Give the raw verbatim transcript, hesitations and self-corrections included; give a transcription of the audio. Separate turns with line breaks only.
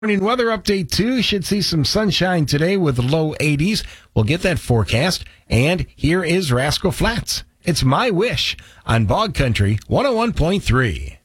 Morning weather update, too. Should see some sunshine today with low eighties. We'll get that forecast. And here is Rascal Flats. It's My Wish on Bog Country one oh one point three.